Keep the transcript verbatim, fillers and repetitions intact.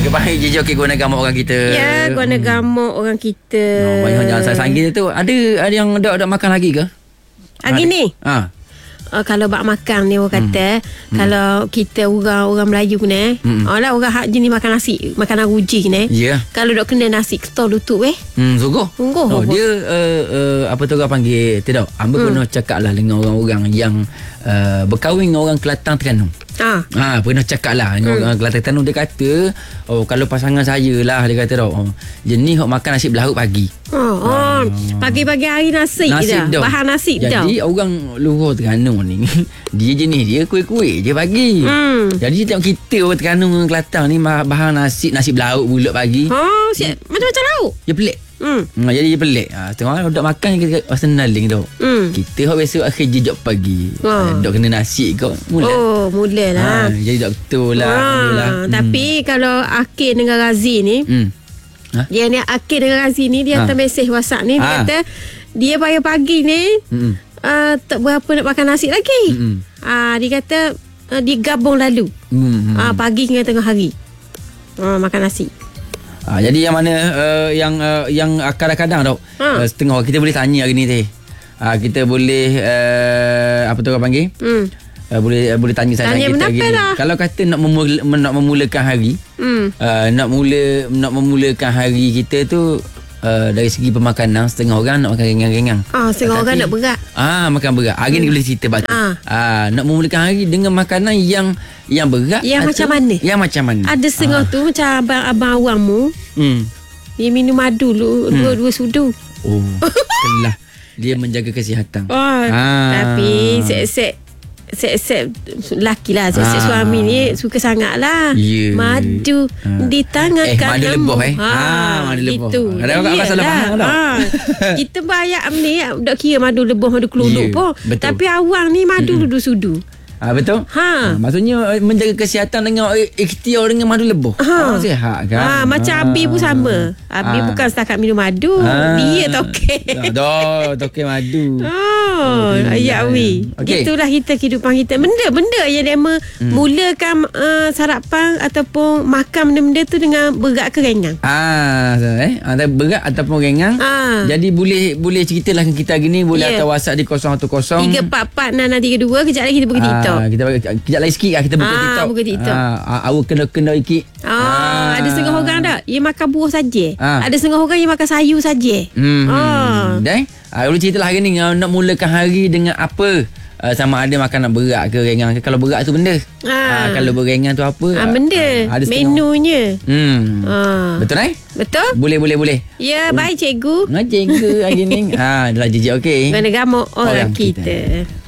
panggil jejak okey guna gamuk orang kita. Ya, guna gamuk orang kita. Oh, banyak jangan saya sanggil tu. Ada ada yang dak dak makan lagi ke? Hari ni? Ha. Uh, kalau bak makan ni orang kata hmm. kalau kita orang orang Melayu ni hmm. uh, lah orang hak jenis makan nasi makanan ruji ni yeah. kalau dok kena nasi ketol lutut eh hmm sungguh sungguh oh, dia uh, uh, apa tu orang panggil tidak hamba hmm. pernah cakap lah dengan orang-orang yang uh, berkahwin dengan orang Kelantan Terengganu. Ah, ha, pernah cakap lah dengan hmm. orang Kelantan Terengganu. Dia kata oh kalau pasangan saya lah dia kata oh, jenis hok makan nasi berlarut pagi. Oh, oh. Pagi-pagi hari nasi, nasi dah. Bahan nasi dah. Jadi orang luar Terengganu ni dia jenis dia kuih-kuih je pagi. Hmm. Jadi tengok kita orang Terengganu dengan Kelantan ni bahan nasi nasi berlarut bulat pagi. Oh, siap. Macam-macam lauk. Dia pelik. Hmm. Ha, jadi dia pelik. Ha, tengok orang dok makan kita rasa naling tu. Hmm. Kita hok biasa akhir jejak pagi. Oh. Dok kena nasi kau. Mula. Oh, mulalah. Ha, jadi dok betul lah. Ha, tapi hmm. kalau Akil dengan Razi ni hmm. Ha? Dia ni Akil dengan Razi ni dia hantar ha. mesej WhatsApp ni dia ha. kata dia pagi-pagi ni hmm. uh, tak berapa nak makan nasi lagi. Hmm. Uh, dia kata uh, dia gabung lalu. Hmm. Uh, pagi hingga tengah hari. Uh, makan nasi. Ha, jadi yang mana uh, yang uh, yang kadang-kadang tau ha. uh, setengah kita boleh tanya hari ni teh. Ha, kita boleh uh, apa tu orang panggil? Hmm. Uh, boleh uh, boleh tanya saya kita gini. Lah. Kalau kata nak memula, nak memulakan hari, hmm. uh, nak mula nak memulakan hari kita tu uh, dari segi pemakanan setengah orang nak makan ringan-ringan. Ah, setengah orang nak berat. Ah, makan berat. Hari hmm. ni boleh cerita batu. Ah. ah, nak memulakan hari dengan makanan yang yang berat. Yang macam mana? Yang macam mana? Ada setengah ah. tu macam abang-abang awammu. Hmm. Dia minum madu lu, hmm. dua-dua sudu. Oh, telah dia menjaga kesihatan. Oh, ah. Tapi set-set set-set lelaki lah, set-set ah. suami ni suka sangat lah. Yeah. Madu ah. di tangan eh, kanan. Madu lebah eh. Ha, ah, madu lebah. Itu. Ada orang pasal lebah tau. Ha. Kita bayar ni tak kira madu lebah, madu keluduk yeah. pun. Tapi awang ni madu mm-hmm. dudu sudu. Ha, betul? Ha. ha. Maksudnya menjaga kesihatan dengan ikhtiar dengan madu lebah. Ha. ha sihat kan? Ha, macam ha. Abi pun sama. Abi ha. bukan setakat minum madu. Ha. Dia tokek. Dah, tokek madu. Oh, ayat Abi. Okay. Itulah kita kehidupan kita. Benda-benda yang dia hmm. mulakan uh, sarapan ataupun makan benda-benda tu dengan berat ke ringan. Ah, eh, ada berat ataupun ringan. Ha. Jadi boleh boleh ceritalah kita gini, boleh yeah. hantar WhatsApp di kosong satu kosong tiga empat empat enam enam tiga dua. Kejap lagi kita buka TikTok. Ah, kita kejap lagi sikit lah kita buka ah, TikTok. Buka TikTok. Ah, awak kena-kena sikit. Ah, ah, ada setengah orang tak dia makan buah saja. Ah. Ada setengah orang yang makan sayur saja. Hmm. Ah. Dan ah, boleh ceritalah hari ni nak mulakan hari dengan apa? Uh, sama ada makanan berat ke ringan ke. Kalau berat tu benda. Ah. Ah, kalau beringan tu apa? Ah, benda. Ah, ada menunya. Hmm. Ah. Betul eh? Betul? Boleh boleh boleh. Ya, baik cikgu. Nah, cikgu hari ni. Ah, adalah jejak okey. Mana gamuk orang, orang kita. kita.